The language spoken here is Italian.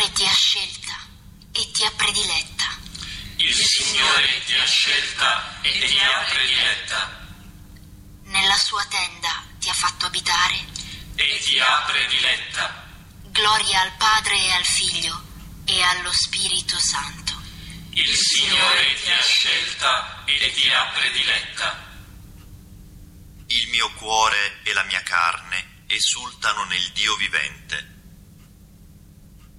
Signore ti ha scelta e ti ha prediletta. Il Signore ti ha scelta e ti ha prediletta. Nella sua tenda ti ha fatto abitare E ti ha prediletta. Gloria al Padre e al Figlio e allo Spirito Santo. Il Signore ti ha scelta e ti ha prediletta. Il mio cuore e la mia carne esultano nel Dio vivente,